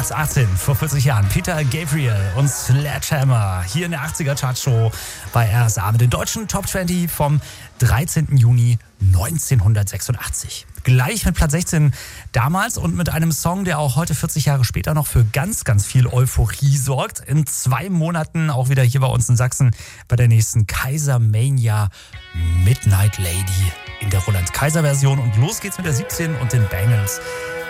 Platz 18 vor 40 Jahren. Peter Gabriel und Sledgehammer hier in der 80er Chartshow bei RSA mit den deutschen Top 20 vom 13. Juni 1986. Gleich mit Platz 16 damals und mit einem Song, der auch heute 40 Jahre später noch für ganz, ganz viel Euphorie sorgt. In 2 Monaten auch wieder hier bei uns in Sachsen bei der nächsten Kaisermania Midnight Lady in der Roland Kaiser Version. Und los geht's mit der 17 und den Bangles.